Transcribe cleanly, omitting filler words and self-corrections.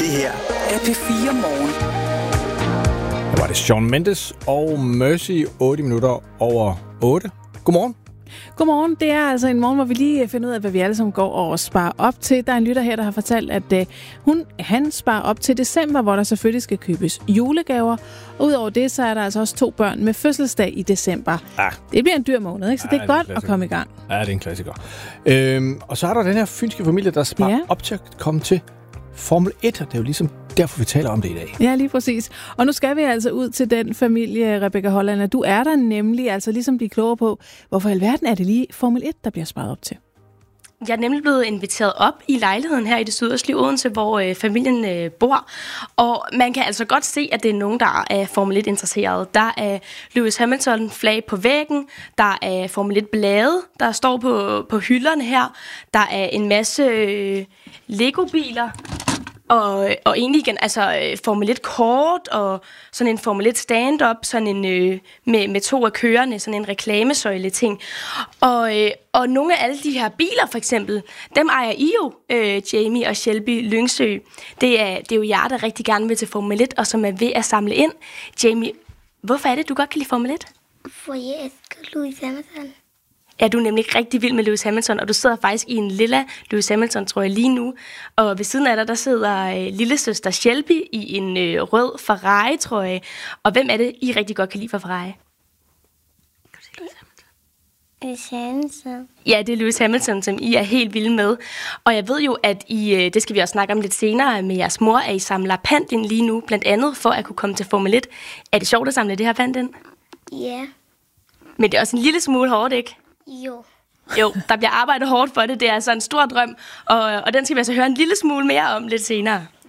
Det her er P4 Morgen. Der var det Shawn Mendes og Mercy 8 minutter over 8. Godmorgen. Godmorgen. Det er altså en morgen, hvor vi lige finder ud af, hvad vi alle sammen går og sparer op til. Der er en lytter her, der har fortalt, at han sparer op til december, hvor der selvfølgelig skal købes julegaver. Og udover det, så er der altså også 2 børn med fødselsdag i december. Det bliver en dyr måned, ikke? Så det er godt at komme i gang. Ja, det er en klassiker. Og så er der den her fynske familie, der sparer op til at komme til Formel 1, og det er jo ligesom derfor, vi taler om det i dag. Ja, lige præcis. Og nu skal vi altså ud til den familie, Rebecca Holland. Du er der nemlig, altså ligesom blive klogere på, hvorfor i alverden er det lige Formel 1, der bliver sparet op til? Jeg er nemlig blevet inviteret op i lejligheden her i det sydøstlige Odense, hvor familien bor. Og man kan altså godt se, at det er nogen, der er Formel 1-interesserede. Der er Lewis Hamilton-flag på væggen. Der er Formel 1-blade, der står på hylderne her. Der er en masse Lego-biler. Og egentlig igen, altså Formel 1-kort og sådan en Formel 1-stand-up, sådan en med 2 af kørerne, sådan en reklamesøjle-ting. Og nogle af alle de her biler, for eksempel, dem ejer I jo, Jamie og Shelby Lyngsø. Det er jo jer, der rigtig gerne vil til Formel 1, og som er ved at samle ind. Jamie, hvorfor er det, du godt kan lide Formel 1? For jeg elsker Lewis Hamilton. Ja, du er nemlig rigtig vild med Lewis Hamilton, og du sidder faktisk i en lilla Lewis Hamilton, tror jeg, lige nu. Og ved siden af dig, der sidder lillesøster Shelby i en rød Ferrari, tror jeg. Og hvem er det, I rigtig godt kan lide fra Ferrari? Lewis Hamilton. Ja, det er Lewis Hamilton, som I er helt vilde med. Og jeg ved jo, at I, det skal vi også snakke om lidt senere med jeres mor, at I samler pant ind lige nu, blandt andet for at kunne komme til Formel 1. Er det sjovt at samle det her pant ind? Ja. Men det er også en lille smule hårdt, ikke? Jo, der bliver arbejdet hårdt for det. Det er altså en stor drøm, og den skal vi altså høre en lille smule mere om lidt senere.